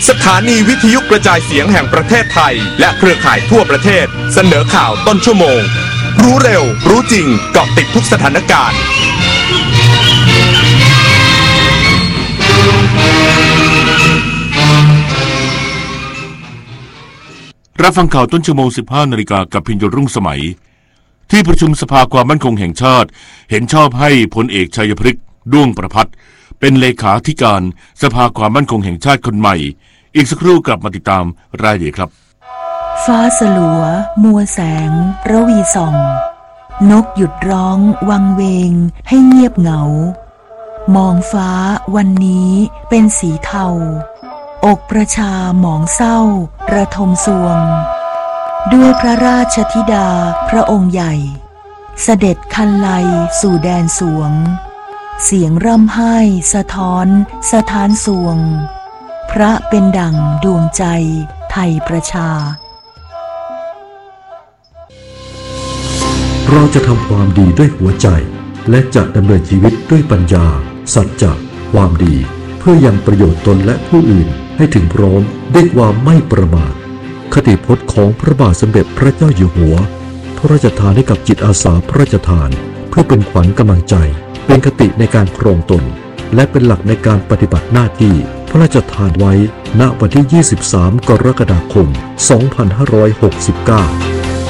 สถานีวิทยุกระจายเสียงแห่งประเทศไทยและเครือข่ายทั่วประเทศเสนอข่าวต้นชั่วโมงรู้เร็วรู้จริงเกาะติดทุกสถานการณ์รับฟังข่าวต้นชั่วโมง 15 นาฬิกากับพิญญรุ่งสมัยที่ประชุมสภาความมั่นคงแห่งชาติเห็นชอบให้พลเอกชัยพฤกษ์ด้วงประภัตรเป็นเลขาธิการสภาความมั่นคงแห่งชาติคนใหม่อีกสักครู่กลับมาติดตามรายละเอียดครับฟ้าสลัวมัวแสงระวีส่องนกหยุดร้องวังเวงให้เงียบเหงามองฟ้าวันนี้เป็นสีเทาอกประชาหมองเศร้าระทมสวงด้วยพระราชธิดาพระองค์ใหญ่เสด็จคันไลสู่แดนสวงเสียงร่ำไห้สะท้อนสถานสวงพระเป็นดั่งดวงใจไทยประชาเราจะทำความดีด้วยหัวใจและจะดำเนินชีวิตด้วยปัญญาสัจจะความดีเพื่อยังประโยชน์ตนและผู้อื่นให้ถึงพร้อมด้วยความไม่ประมาทคติพจน์ของพระบาทสมเด็จพระเจ้าอยู่หัวพระราชทานให้กับจิตอาสาพระราชทานเพื่อเป็นขวัญกำลังใจเป็นคติในการครองตนและเป็นหลักในการปฏิบัติหน้าที่พระราชทานไว้ณวันที่ 23 กรกฎาคม 2569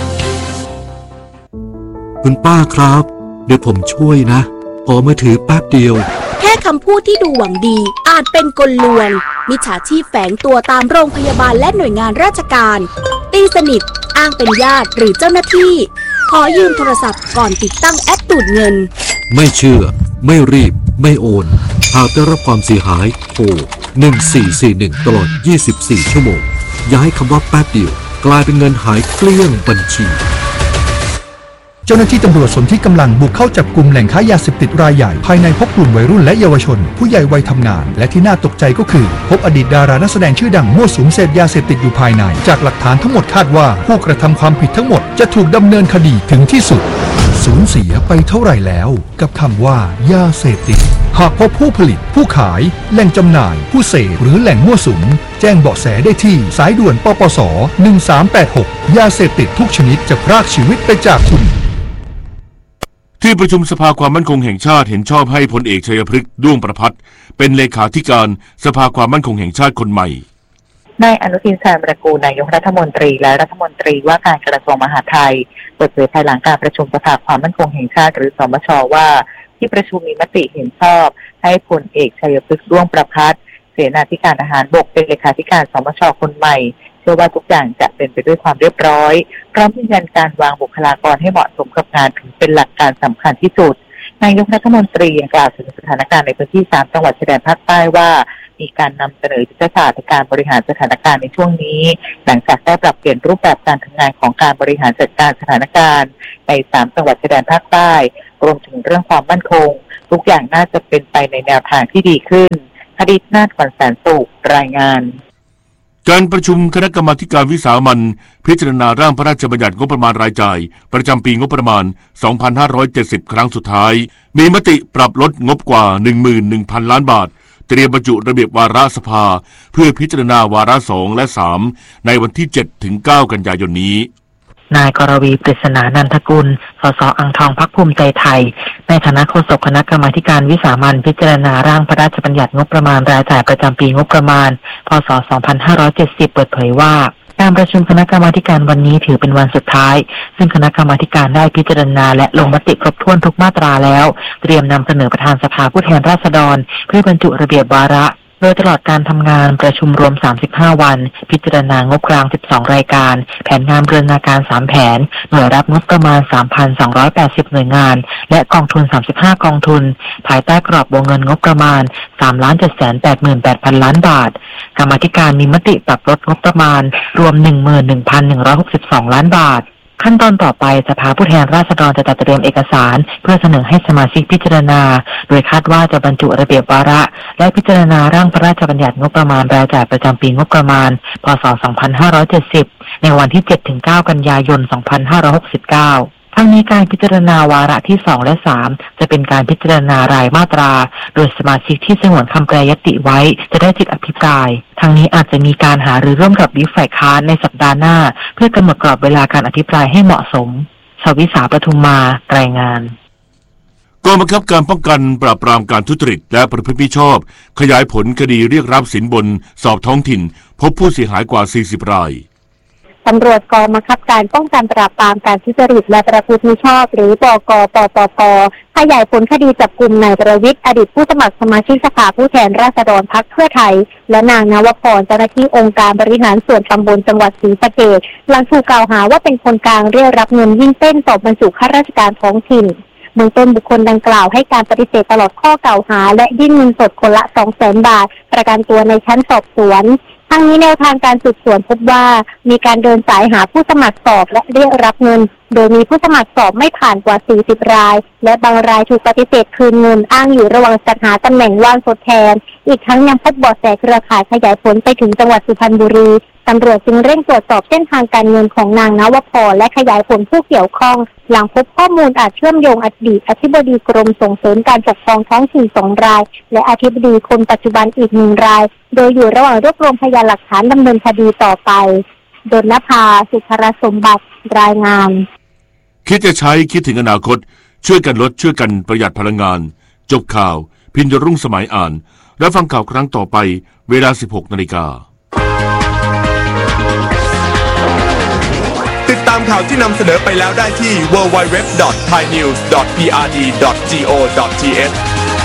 คุณป้าครับเดี๋ยวผมช่วยนะขอมือถือแป๊บเดียวแค่คำพูดที่ดูหวังดีอาจเป็นกลลวงมิจฉาชีพแฝงตัวตามโรงพยาบาลและหน่วยงานราชการตีสนิทอ้างเป็นญาติหรือเจ้าหน้าที่ขอยืมโทรศัพท์ก่อนติดตั้งแอปดูดเงินไม่เชื่อไม่รีบไม่โอนหากได้รับความเสียหายโทร1441ตลอด24ชั่วโมงอย่าให้คำว่าแป๊บเดียวกลายเป็นเงินหายเกลี้ยงบัญชีเจ้าหน้าที่ตำรวจสนที่กำลังบุกเข้าจับกลุ่มแหล่งค้ายาเสพติดรายใหญ่ภายในพบกลุ่มวัยรุ่นและเยาวชนผู้ใหญ่วัยทำงานและที่น่าตกใจก็คือพบอดีตดารานักแสดงชื่อดังมั่วสุมเสพยาเสพติดอยู่ภายในจากหลักฐานทั้งหมดคาดว่าผู้กระทำความผิดทั้งหมดจะถูกดำเนินคดีถึงที่สุดสูญเสียไปเท่าไหร่แล้วกับคำว่ายาเสพติดหากพบผู้ผลิตผู้ขายแหล่งจำหน่ายผู้เสพหรือแหล่งมั่วสุมแจ้งเบาะแสได้ที่สายด่วนปปส1386ยาเสพติดทุกชนิดจะพรากชีวิตไปจากคุณที่ประชุมสภาความมั่นคงแห่งชาติเห็นชอบให้พลเอกชัยพฤกษ์ด้วงประภัตรเป็นเลขาธิการสภาความมั่นคงแห่งชาติคนใหม่นายอนุทินชาญวิรากูลนายกรัฐมนตรีและรัฐมนตรีว่าการกระทรวงมหาดไทยเปิดเผยภายหลังการประชุมสภาความมั่นคงแห่งชาติหรือสมช.ว่าที่ประชุมมีมติเห็นชอบให้พลเอกชัยพฤกษ์ด้วงประภัตรเสนาธิการทหารบกเป็นเลขาธิการสมช.คนใหม่เชื่อว่าทุกอย่างจะเป็นไปด้วยความเรียบร้อยพร้อมยืนยันการวางบุคลากรให้เหมาะสมกับงานถือเป็นหลักการสำคัญที่สุดนายกรัฐมนตรียังกล่าวถึงสถานการณ์ในพื้นที่3จังหวัดชายแดนภาคใต้ว่ามีการนำเสนอยุทธศาสตร์ในการบริหารสถานการณ์ในช่วงนี้หลังจากได้ปรับเปลี่ยนรูปแบบการทำงานของการบริหารจัดการสถานการณ์ใน3จังหวัดชายแดนภาคใต้รวมถึงเรื่องความมั่นคงทุกอย่างน่าจะเป็นไปในแนวทางที่ดีขึ้นคดีนาฏขวัญแสนสุขรายงานการประชุมคณะกรรมาการวิสามัญพิจารณาร่างพระราชบัญญัติงบประมาณรายจ่ายประจำปีงบประมาณ 2570 ครั้งสุดท้ายมีมติปรับลดงบกว่า 11,000 ล้านบาทเตรียมบรรจุระเบียบวาระสภาเพื่อพิจารณาวาระ2และ3ในวันที่ 7-9 กันยายนนี้นายกรวีปริศนานันทกุลสสอ่างทองพรรคภูมิใจไทยในฐานะโฆษกคณะกรรมาการวิสามัญพิจารณาร่างพระราชบัญญัติงบประมาณรายจ่ายประจำปีงบประมาณพ.ศ. 2570 เปิดเผยว่าการประชุมคณะกรรมาการวันนี้ถือเป็นวันสุดท้ายซึ่งคณะกรรมาการได้พิจารณาและลงมติครบถ้วนทุกมาตราแล้วเตรียมนำเสนอประธานสภาผู้แทนราษฎรเพื่อบรรจุระเบียบวาระโดยตลอดการทำงานประชุมรวม35วันพิจารณางบกลาง12รายการแผนงานบูรณาการ3แผนหน่วยรับงบประมาณ 3,280 หน่วยงานและกองทุน35กองทุนภายใต้กรอบวงเงินงบประมาณ 3,788,000 ล้านบาทกรรมาธิการมีมติปรับลดงบประมาณรวม 11,162 ล้านบาทขั้นตอนต่อไปสภาผู้แทนราษฎรจะจัดเตรียมเอกสารเพื่อเสนอให้สมาชิกพิจารณาโดยคาดว่าจะบรรจุระเบียบวาระและพิจารณาร่างพระราชบัญญัติงบประมาณรายจ่ายประจำปีงบประมาณพ.ศ. 2570ในวันที่ 7-9 กันยายน 2569 ทั้งนี้การพิจารณาวาระที่2และ3จะเป็นการพิจารณารายมาตราโดยสมาชิกที่สงวนคำแปรยติไว้จะได้สิทธิอภิปรายทั้งนี้อาจจะมีการหารือร่วมกับวิปฝ่ายค้านในสัปดาห์หน้าเพื่อกำหนดกรอบเวลาการอภิปรายให้เหมาะสมชวิสาปทุมมารายงานกองบังคับการป้องกันปราบปรามการทุจริตและประพฤติมิชอบขยายผลคดีเรียกรับสินบนสอบท้องถิ่นพบผู้เสียหายกว่า40รายตำรวจกองบังคับการป้องกันปราบปรามการทุจริตและประพฤติมิชอบหรือปกปปปขยายผลคดีจับกุมนายประวิตรอดีตผู้สมัครสมาชิกสภาผู้แทนราษฎรพรรคเพื่อไทยและนางนวพรเจ้าหน้าที่องค์การบริหารส่วนตำบลจังหวัดศรีสะเกษหลังถูกกล่าวหาว่าเป็นคนกลางเรียกรับเงินยิ่งเต้นสอบบรรจุข้าราชการท้องถิ่นเบื้องต้นบุคคลดังกล่าวให้การปฏิเสธตลอดข้อกล่าวหาและยื่นเงินสดคนละ 200,000 บาทประกันตัวในชั้นสอบสวนทั้งนี้แนวทางการสืบสวนพบว่ามีการเดินสายหาผู้สมัครสอบและเรียกรับเงินโดยมีผู้สมัครสอบไม่ผ่านกว่า40รายและบางรายถูกปฏิเสธคืนเงินอ้างอยู่ระหว่างจัดหาตำแหน่งว่างทดแทนอีกทั้งยังพบเบาะแสเครือข่ายขยายผลไปถึงจังหวัดสุพรรณบุรีตำรวจจึงเร่งตรวจสอบเส้นทางการเงินของนางนวพรและขยายผลผู้เกี่ยวข้องหลังพบข้อมูลอาจเชื่อมโยงอดีตอธิบดีกรมส่งเสริมการปกครองท้องถิ่น2รายและอธิบดีคนปัจจุบันอีก1รายโดยอยู่ระหว่างรวบรวมพยานหลักฐานดำเนินคดีต่อไปดลนภา สุภรสมบัติรายงานคิดจะใช้คิดถึงอนาคตช่วยกันลดช่วยกันประหยัดพลังงานจบข่าวพินยรุ่งสมัยอ่านและฟังข่าวครั้งต่อไปเวลา 16 นาฬิกาติดตามข่าวที่นำเสนอไปแล้วได้ที่ www.thainews.prd.go.th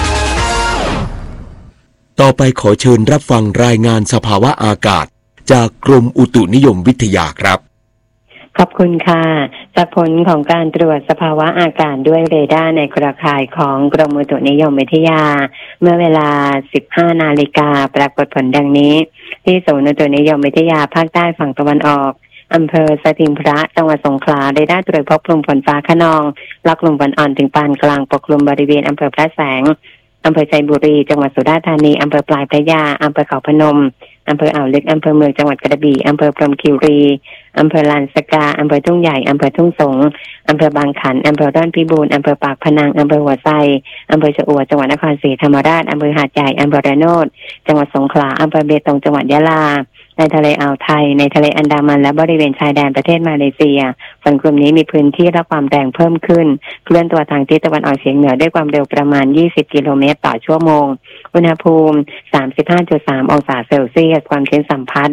ต่อไปขอเชิญรับฟังรายงานสภาวะอากาศจากกรมอุตุนิยมวิทยาครับขอบคุณค่ะจากผลของการตรวจสภาวะอากาศด้วยเรดาร์ในเครือข่ายของกรมอุตุนิยมวิทยาเมื่อเวลา 15 นาฬิกาปรากฏผลดังนี้ที่ศูนย์อุตุนิยมวิทยาภาคใต้ฝั่งตะวันออกอำเภอสถิงพระจังหวัดสงขลาได้ตรวจพบกลุ่มฝนฟ้าคะนองและกลุ่มฝนอ่อนถึงปานกลางปกคลุมบริเวณอำเภอพระแสงอำเภอชัยบุรีจังหวัดสุราษฎร์ธานีอำเภอปลายพระยาอำเภอเขาพนมอำเภออ่าวลึกอำเภอเมืองจังหวัดกระบี่อำเภอพรหมคีรีอำเภอลานสกาอำเภอทุ่งใหญ่อำเภอทุ่งสงอำเภอบางขันอำเภอร่อนพิบูลอำเภอปากพนังอำเภอหัวไซอำเภอชะอวดจังหวัดนครศรีธรรมราชอำเภอหาดใหญ่อำเภอระโนดจังหวัดสงขลาอำเภอเบตงจังหวัดยะลาในทะเลอ่าวไทยในทะเลอันดามันและบริเวณชายแดนประเทศมาเลเซียฝนกลุ่มนี้มีพื้นที่และความแรงเพิ่มขึ้นเคลื่อนตัวทางทิศตะวันออกเฉียงเหนือด้วยความเร็วประมาณ20กิโลเมตรต่อชั่วโมงอุณหภูมิ 35.3 องศาเซลเซียสความชื้นสัมพัทธ์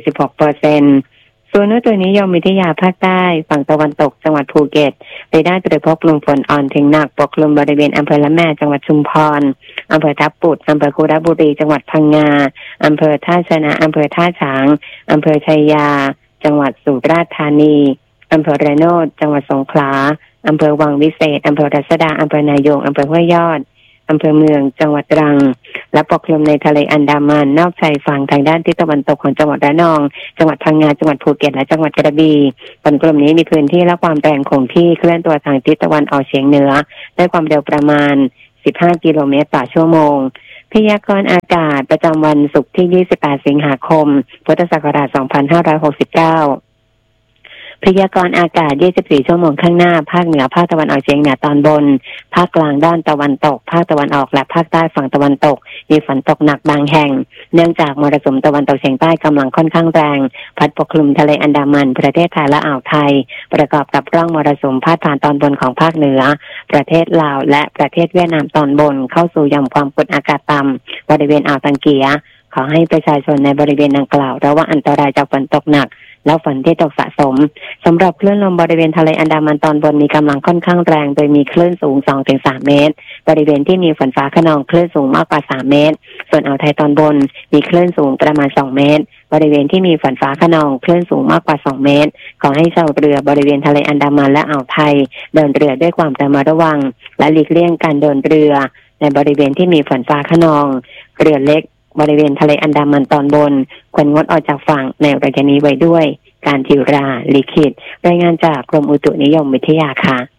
46%ศูนย์อุตุนิยมวิทยาภาคใต้ฝั่งตะวันตกจังหวัดภูเก็ตได้ตรวจพบกลุ่มฝนอ่อนถึงหนักปกคลุมบริเวณอำเภอละแม่จังหวัดชุมพรอำเภอทับปุดอำเภอคุระบุรีจังหวัดพังงาอำเภอท่าชนะอำเภอท่าฉางอำเภอชัยยาจังหวัดสุราษฎร์ธานีอำเภอระโนดจังหวัดสงขลาอำเภอวังวิเศษอำเภอรัศดาอำเภอนายงอำเภอห้วยยอดอำเภอเมืองจังหวัดตรังและปกคลุมในทะเลอันดามันนอกชายฝั่งทางด้านทิศตะวันตกของจังหวัดระนองจังหวัดพังงาจังหวัดภูเก็ตและจังหวัดกระบี่ฝนกลุ่มนี้มีพื้นที่และความแรงคงที่เคลื่อนตัวทางทิศตะวันออกเฉียงเหนือด้วยความเร็วประมาณ15กิโลเมตรต่อชั่วโมงพยากรณ์อากาศประจำวันศุกร์ที่28สิงหาคมพุทธศักราช2569พยากรณ์อากาศ24ชั่วโมงข้างหน้าภาคเหนือภาคตะวันออกเฉียงเหนือตอนบนภาคกลางด้านตะวันตกภาคตะวันออกและภาคใต้ฝั่งตะวันตกมีฝนตกหนักบางแห่งเนื่องจากมรสุมตะวันตกเฉียงใต้กำลังค่อนข้างแรงพัดปกคลุมทะเลอันดามันประเทศไทยและอ่าวไทยประกอบกับร่องมรสุมพาดผ่านตอนบนของภาคเหนือประเทศลาวและประเทศเวียดนามตอนบนเข้าสู่หย่อมความกดอากาศต่ำบริเวณอ่าวตังเกียขอให้ประชาชนในบริเวณดังกล่าวระวังอันตรายจากฝนตกหนักและฝนที่ตกสะสมสำหรับคลื่นลมบริเวณทะเลอันดามันตอนบนมีกำลังค่อนข้างแรงโดยมีคลื่นสูง 2-3 เมตรบริเวณที่มีฝนฟ้าคะนองคลื่นสูงมากกว่า3เมตรส่วนอ่าวไทยตอนบนมีคลื่นสูงประมาณ2เมตรบริเวณที่มีฝนฟ้าคะนองคลื่นสูงมากกว่า2เมตรขอให้ชาวเรือบริเวณทะเลอันดามันและอ่าวไทยเดินเรือด้วยความระมัดระวังและหลีกเลี่ยงการเดินเรือในบริเวณที่มีฝนฟ้าคะนองเรือเล็กบริเวณทะเลอันดามันตอนบนควรงดออกจากฝั่งในระยะนี้ไว้ด้วยการทิวราลิขิตรายงานจากกรมอุตุนิยมวิทยาค่ะ